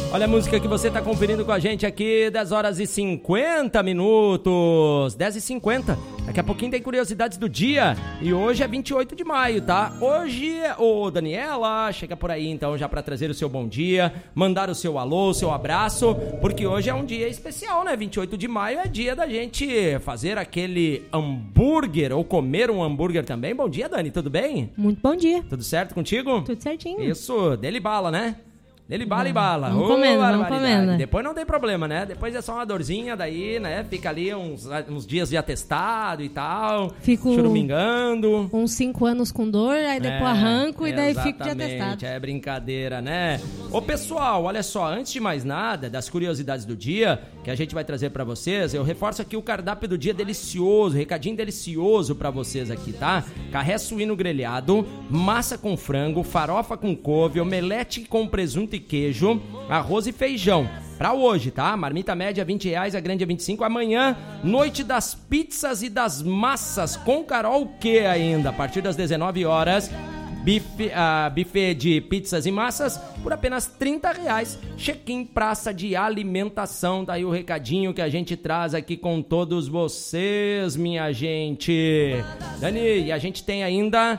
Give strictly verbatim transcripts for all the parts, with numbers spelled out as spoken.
Olha a música que você tá conferindo com a gente aqui, dez horas e cinquenta minutos. dez e cinquenta. Daqui a pouquinho tem curiosidades do dia. E hoje é vinte e oito de maio, tá? Hoje, ô Daniela, chega por aí então já pra trazer o seu bom dia, mandar o seu alô, o seu abraço, porque hoje é um dia especial, né? vinte e oito de maio é dia da gente fazer aquele hambúrguer ou comer um hambúrguer também. Bom dia, Dani, tudo bem? Muito bom dia. Tudo certo contigo? Tudo certinho. Isso, dele bala, né? Ele bala e bala. Vamos oh, comendo, vamos comendo. Depois não tem problema, né? Depois é só uma dorzinha, daí, né? Fica ali uns, uns dias de atestado e tal. Fico churumingando. Uns cinco anos com dor, aí depois é, arranco e daí fico de atestado. É brincadeira, né? Ô, pessoal, olha só, antes de mais nada, das curiosidades do dia, que a gente vai trazer pra vocês, eu reforço aqui o cardápio do dia delicioso, recadinho delicioso pra vocês aqui, tá? Carré suíno grelhado, massa com frango, farofa com couve, omelete com presunto e queijo, arroz e feijão. Pra hoje, tá? Marmita média vinte reais, a grande é vinte e cinco. Amanhã, noite das pizzas e das massas com Carol Q ainda. A partir das dezenove horas, bife, uh, buffet de pizzas e massas por apenas trinta reais. Check-in praça de alimentação. Daí o recadinho que a gente traz aqui com todos vocês, minha gente. Dani, e a gente tem ainda...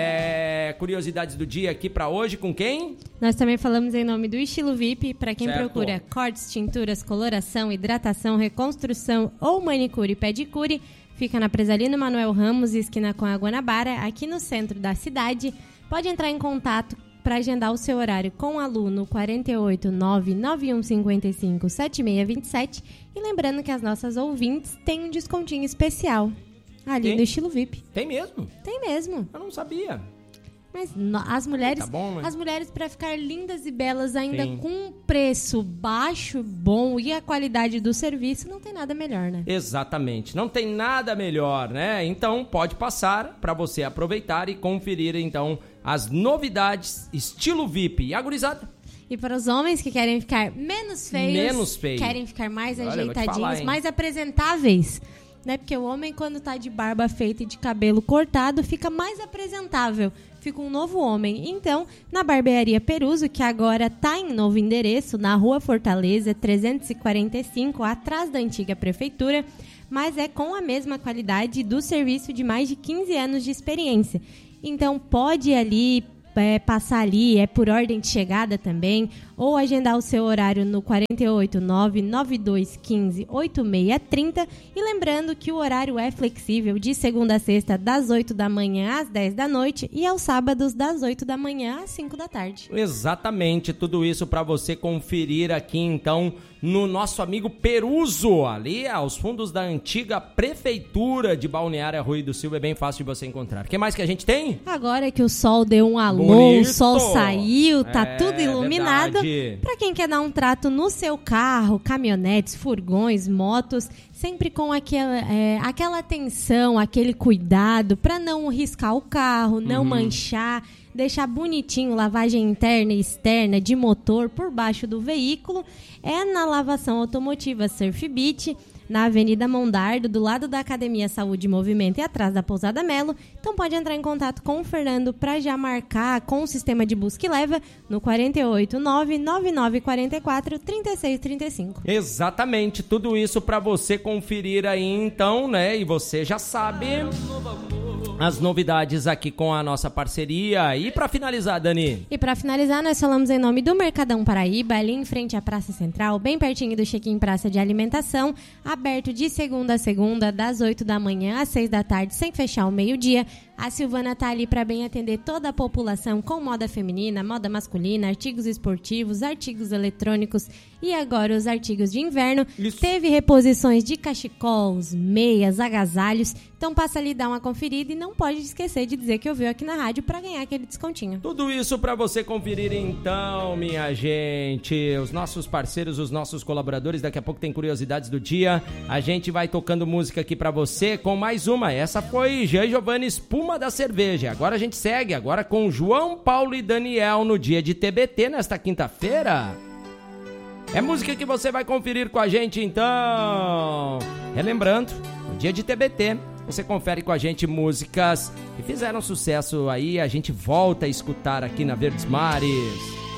É, curiosidades do dia aqui pra hoje, com quem? Nós também falamos em nome do Estilo V I P, pra quem certo. procura cortes, tinturas, coloração, hidratação, reconstrução ou manicure e pedicure, fica na Presalino Manuel Ramos, esquina com a Guanabara, aqui no centro da cidade. Pode entrar em contato para agendar o seu horário com o aluno quatro oito nove nove um cinco cinco sete seis dois sete. E lembrando que as nossas ouvintes têm um descontinho especial ali Tem? do Estilo V I P. Tem mesmo? Tem mesmo. Eu não sabia. Mas no, as mulheres, tá bom, né? as mulheres para ficar lindas e belas ainda Sim. com um preço baixo, bom e a qualidade do serviço, não tem nada melhor, né? Exatamente. Não tem nada melhor, né? Então pode passar para você aproveitar e conferir então as novidades Estilo V I P. E a gurizada? E para os homens que querem ficar menos feios, menos feios. querem ficar mais Olha, ajeitadinhos, falar, mais apresentáveis, né? Porque o homem, quando tá de barba feita e de cabelo cortado, fica mais apresentável, fica um novo homem. Então, na Barbearia Peruso, que agora tá em novo endereço, na Rua Fortaleza, trezentos e quarenta e cinco, atrás da antiga prefeitura, mas é com a mesma qualidade do serviço de mais de quinze anos de experiência. Então, pode ir ali, é, passar ali, é por ordem de chegada também, ou agendar o seu horário no quatro oito nove nove dois um cinco oito seis três zero. E lembrando que o horário é flexível de segunda a sexta, das oito da manhã às dez da noite, e aos sábados, das oito da manhã às cinco da tarde. Exatamente, tudo isso para você conferir aqui então no nosso amigo Peruso, ali aos fundos da antiga prefeitura de Balneário Arroio do Silva. É bem fácil de você encontrar. O que mais que a gente tem? Agora que o sol deu um alô, Bonito. O sol saiu, tá É, tudo iluminado. verdade. Para quem quer dar um trato no seu carro, caminhonetes, furgões, motos, sempre com aquela, é, aquela atenção, aquele cuidado para não riscar o carro, não uhum. manchar, deixar bonitinho, lavagem interna e externa de motor por baixo do veículo, é na Lavação Automotiva Surf Beach, na Avenida Mondardo, do lado da Academia Saúde e Movimento e atrás da Pousada Melo. Então pode entrar em contato com o Fernando para já marcar com o sistema de busca e leva no quatro oito nove nove nove quatro quatro três seis três cinco. Exatamente, tudo isso para você conferir aí então, né? E você já sabe as novidades aqui com a nossa parceria. E para finalizar, Dani? E para finalizar, nós falamos em nome do Mercadão Paraíba, ali em frente à Praça Central, bem pertinho do Check-in Praça de Alimentação, aberto de segunda a segunda, das oito da manhã às seis da tarde, sem fechar ao meio-dia. A Silvana tá ali para bem atender toda a população com moda feminina, moda masculina, artigos esportivos, artigos eletrônicos e agora os artigos de inverno. Isso. Teve reposições de cachecols, meias, agasalhos. Então passa ali, dá uma conferida e não pode esquecer de dizer que ouviu aqui na rádio para ganhar aquele descontinho. Tudo isso para você conferir então, minha gente. Os nossos parceiros, os nossos colaboradores, daqui a pouco tem curiosidades do dia. A gente vai tocando música aqui para você com mais uma. Essa foi Jean Giovanni Espuma da Cerveja. Agora a gente segue agora com João Paulo e Daniel no dia de T B T nesta quinta-feira. É música que você vai conferir com a gente então. Relembrando, no dia de T B T você confere com a gente músicas que fizeram sucesso aí, a gente volta a escutar aqui na Verdes Mares.